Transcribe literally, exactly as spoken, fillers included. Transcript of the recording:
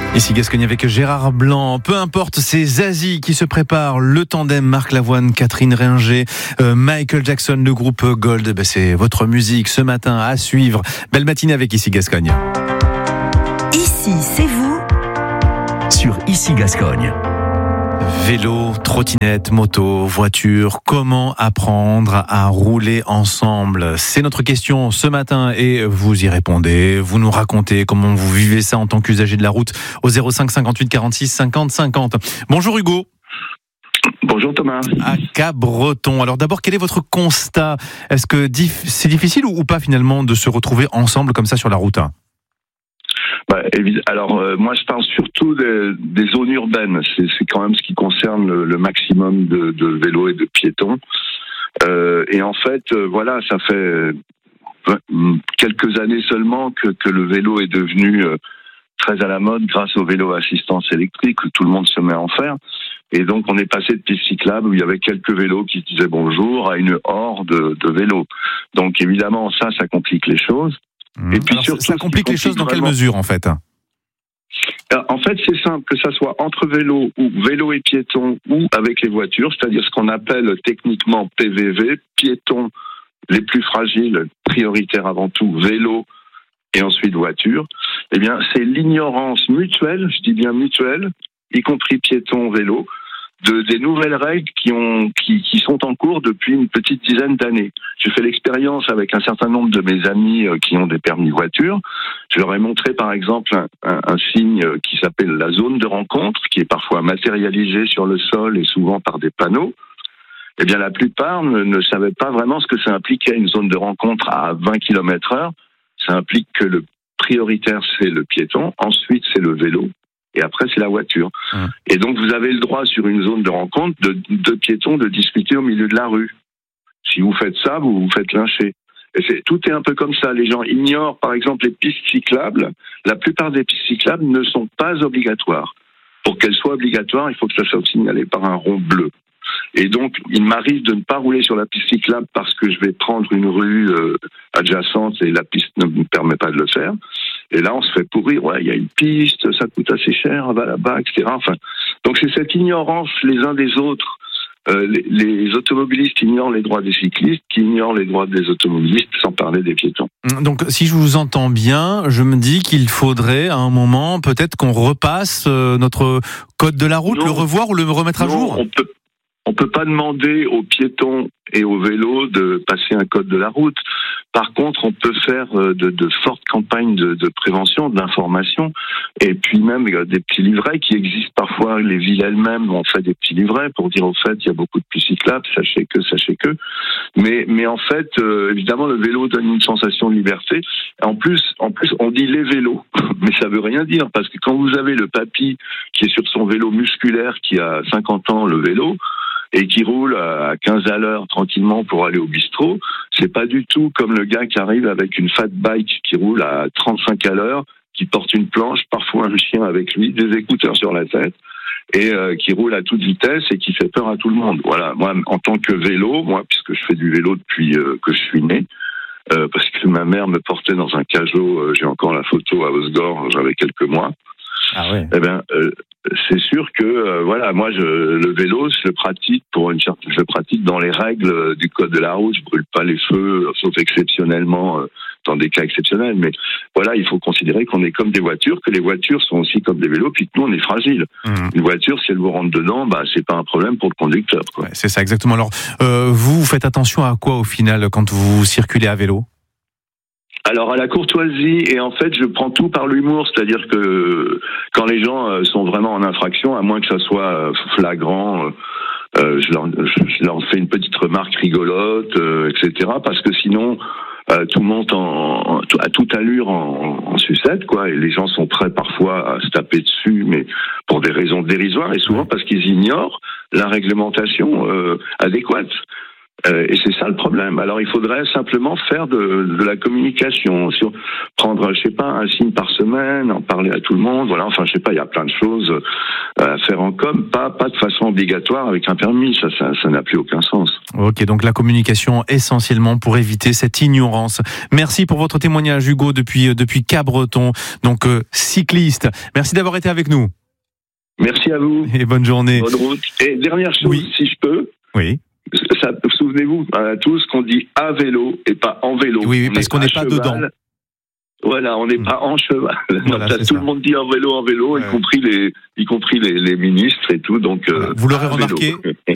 Ici Gascogne avec Gérard Blanc. Peu importe, c'est Zazie qui se prépare. Le tandem Marc Lavoine, Catherine Ringer, euh, Michael Jackson, le groupe Gold. Ben, c'est votre musique ce matin à suivre. Belle matinée avec Ici Gascogne. Ici, c'est vous. Sur Ici Gascogne. Vélo, trottinette, moto, voiture, comment apprendre à rouler ensemble? C'est notre question ce matin et vous y répondez. Vous nous racontez comment vous vivez ça en tant qu'usager de la route au zéro cinq cinquante-huit quarante-six cinquante cinquante. Bonjour Hugo. Bonjour Thomas. À Cap-Breton. Alors d'abord, quel est votre constat? Est-ce que c'est difficile ou pas finalement de se retrouver ensemble comme ça sur la route? Bah, alors euh, moi je parle surtout des, des zones urbaines, c'est, c'est quand même ce qui concerne le, le maximum de, de vélos et de piétons. Euh, et en fait, euh, voilà, ça fait quelques années seulement que, que le vélo est devenu euh, très à la mode grâce au vélo à assistance électrique, où tout le monde se met à en faire. Et donc on est passé de pistes cyclables où il y avait quelques vélos qui disaient bonjour à une horde de, de vélos. Donc évidemment ça, ça complique les choses. Mmh. Et puis alors, surtout, ça complique les choses dans quelle mesure en fait? En fait, c'est simple, que ça soit entre vélo ou vélo et piétons ou avec les voitures, c'est-à-dire ce qu'on appelle techniquement P V V, piétons les plus fragiles, prioritaires avant tout, vélo et ensuite voiture. Eh bien, c'est l'ignorance mutuelle, je dis bien mutuelle, y compris piétons, vélo, de des nouvelles règles qui ont qui, qui sont en cours depuis une petite dizaine d'années. J'ai fait l'expérience avec un certain nombre de mes amis qui ont des permis voiture. Je leur ai montré par exemple un, un, un signe qui s'appelle la zone de rencontre, qui est parfois matérialisée sur le sol et souvent par des panneaux. Eh bien, la plupart ne, ne savaient pas vraiment ce que ça impliquait, une zone de rencontre à vingt kilomètres heure. Ça implique que le prioritaire, c'est le piéton, ensuite c'est le vélo, et après c'est la voiture. Mmh. Et donc vous avez le droit sur une zone de rencontre de, de piétons de discuter au milieu de la rue. Si vous faites ça, vous vous faites lyncher. Et c'est, tout est un peu comme ça. Les gens ignorent par exemple les pistes cyclables. La plupart des pistes cyclables ne sont pas obligatoires. Pour qu'elles soient obligatoires, il faut que ça soit signalé par un rond bleu. Et donc, il m'arrive de ne pas rouler sur la piste cyclable parce que je vais prendre une rue euh, adjacente et la piste ne me permet pas de le faire. Et là, on se fait pourrir. Ouais, il y a une piste, ça coûte assez cher, va là-bas, et cetera. Enfin, donc c'est cette ignorance les uns des autres. Euh, les, les automobilistes qui ignorent les droits des cyclistes, qui ignorent les droits des automobilistes, sans parler des piétons. Donc, si je vous entends bien, je me dis qu'il faudrait, à un moment, peut-être qu'on repasse euh, notre code de la route, non, le revoir ou le remettre à non, jour. On peut On peut pas demander aux piétons et aux vélos de passer un code de la route. Par contre, on peut faire de, de fortes campagnes de, de prévention, d'information, et puis même des petits livrets qui existent parfois. Les villes elles-mêmes ont fait des petits livrets pour dire au fait il y a beaucoup de pistes cyclables, sachez que, sachez que. Mais, mais en fait, euh, évidemment, le vélo donne une sensation de liberté. En plus, en plus, on dit les vélos, mais ça veut rien dire parce que quand vous avez le papy qui est sur son vélo musculaire qui a cinquante ans, le vélo, et qui roule à quinze à l'heure tranquillement pour aller au bistrot, c'est pas du tout comme le gars qui arrive avec une fat bike qui roule à trente-cinq à l'heure, qui porte une planche, parfois un chien avec lui, des écouteurs sur la tête, et euh, qui roule à toute vitesse et qui fait peur à tout le monde. Voilà, moi en tant que vélo, moi puisque je fais du vélo depuis euh, que je suis né, euh, parce que ma mère me portait dans un Cajot, euh, j'ai encore la photo à Osgore, j'avais quelques mois. Ah ouais. Eh ben, euh, c'est sûr que euh, voilà, moi je le vélo, je le pratique pour une certaine, je le pratique dans les règles du code de la route. Je brûle pas les feux, sauf exceptionnellement euh, dans des cas exceptionnels. Mais voilà, il faut considérer qu'on est comme des voitures, que les voitures sont aussi comme des vélos, puis que nous on est fragile. Mmh. Une voiture, si elle vous rentre dedans, bah c'est pas un problème pour le conducteur, quoi. Ouais, c'est ça exactement. Alors euh, vous, vous faites attention à quoi au final quand vous circulez à vélo? Alors à la courtoisie, et en fait je prends tout par l'humour, c'est-à-dire que quand les gens sont vraiment en infraction, à moins que ça soit flagrant, euh, je, leur, je leur fais une petite remarque rigolote, euh, et cetera. Parce que sinon euh, tout monte en, en, à toute allure en, en sucette, quoi, et les gens sont prêts parfois à se taper dessus, mais pour des raisons dérisoires, et souvent parce qu'ils ignorent la réglementation euh, adéquate. Euh, et c'est ça le problème. Alors il faudrait simplement faire de, de la communication, sur prendre, je sais pas, un signe par semaine, en parler à tout le monde. Voilà, enfin je sais pas, il y a plein de choses à faire en com, pas pas de façon obligatoire avec un permis. Ça, ça, ça n'a plus aucun sens. Ok, donc la communication essentiellement pour éviter cette ignorance. Merci pour votre témoignage, Hugo, depuis, depuis Cabreton, donc euh, cycliste. Merci d'avoir été avec nous. Merci à vous. Et bonne journée. Bonne route. Et dernière chose, Oui. si je peux. Oui. Ça, souvenez-vous à tous qu'on dit à vélo et pas en vélo. Oui, oui, On parce qu'on à n'est pas cheval. dedans. Voilà, on n'est Mmh. pas en cheval. Voilà, Donc, ça, c'est tout ça. le monde dit en vélo, en vélo, Ouais. y compris les, y compris les, les ministres et tout. Donc, euh, Vous l'aurez à vélo. remarqué,